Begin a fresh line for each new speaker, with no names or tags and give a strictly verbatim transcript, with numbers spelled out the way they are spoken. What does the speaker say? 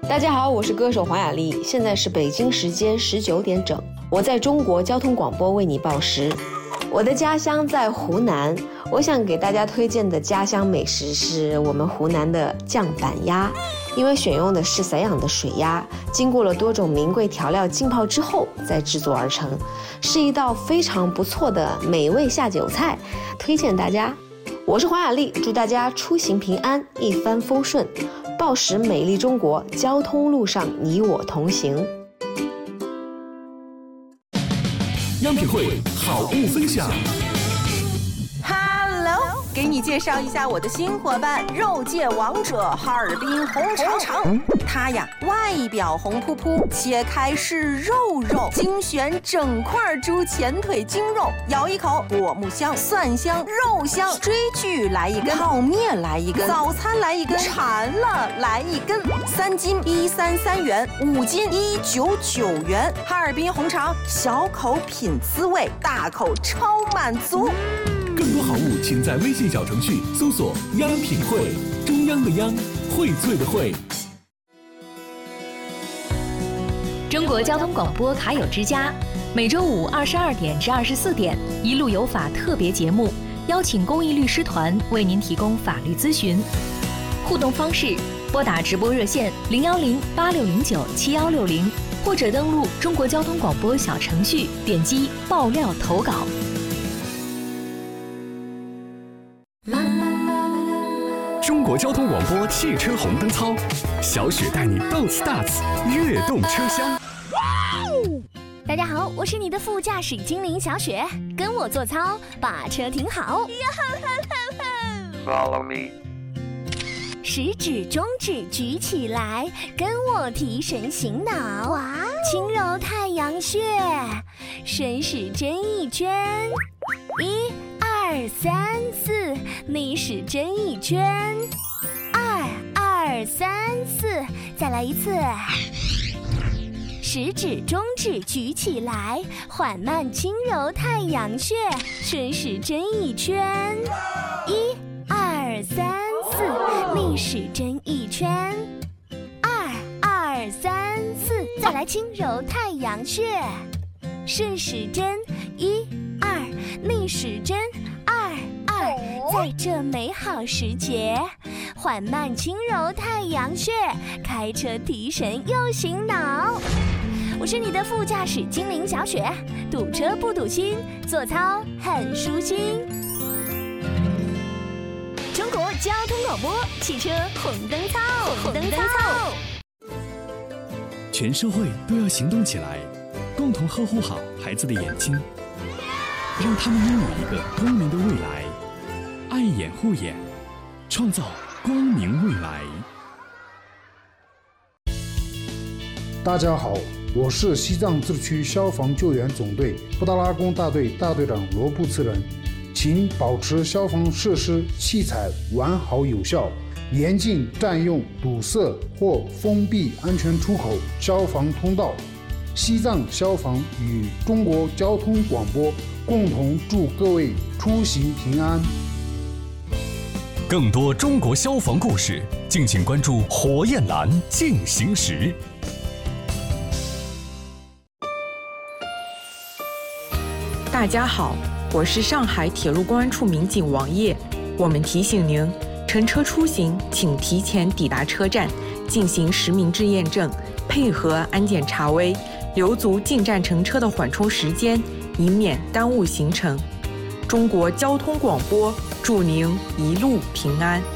大家好，我是歌手黄雅莉，现在是北京时间十九点整，我在中国交通广播为你报时。我的家乡在湖南，我想给大家推荐的家乡美食是我们湖南的酱板鸭，因为选用的是散养的水鸭，经过了多种名贵调料浸泡之后再制作而成，是一道非常不错的美味下酒菜，推荐大家。我是黄雅莉，祝大家出行平安，一帆风顺，报时美丽中国，交通路上你我同行。
央品汇好物分享。
Hello， 给你介绍一下我的新伙伴——肉界王者哈尔滨红肠肠。它呀，外表红扑扑，切开是肉肉，精选整块猪前腿精肉，咬一口，果木香、蒜香、肉香，追剧来一根，泡面来一根，早餐来一根，馋了来一根。三斤一三三元，五斤一九九元。哈尔滨红肠，小口品滋味，大口超满足。
更多好物，请在微信小程序搜索“央品汇”，中央的央，荟萃的荟。
中国交通广播卡友之家，每周五二十二点至二十四点，一路有法特别节目，邀请公益律师团为您提供法律咨询。互动方式：拨打直播热线零幺零八六零九七幺六零，或者登录中国交通广播小程序，点击爆料投稿。
中国交通广播汽车红灯操，小雪带你动 starts， 跃动车厢。
大家好，我是你的副驾驶精灵小雪，跟我做操，把车停好。
Follow me。
食指、中指举起来，跟我提神醒脑。哇！轻揉太阳穴，顺时针一圈，一、二、三、四，逆时针一圈，二、二、三、四，再来一次。食指、中指举起来，缓慢轻揉太阳穴，顺时针一圈，一、二、三、四，逆时针一圈，二、二、三、四，再来轻揉太阳穴，顺时针一、二，逆时针二、二，在这美好时节，缓慢轻揉太阳穴，开车提神又醒脑。我是你的副驾驶精灵小雪，堵车不堵心，做操很舒心。中国交通广播汽车红灯操，红灯操。
全社会都要行动起来，共同呵护好孩子的眼睛，让他们拥有一个光明的未来。爱眼护眼，创造光明未来。
大家好，我是西藏自治区消防救援总队布达拉宫大队大队长罗布次仁，请保持消防设施器材完好有效，严禁占用堵塞或封闭安全出口、消防通道。西藏消防与中国交通广播共同祝各位出行平安。
更多中国消防故事，敬请关注火焰蓝进行时。
大家好，我是上海铁路公安处民警王烨。我们提醒您，乘车出行请提前抵达车站，进行实名制验证，配合安检查微，留足进站乘车的缓冲时间，以免耽误行程。中国交通广播祝您一路平安。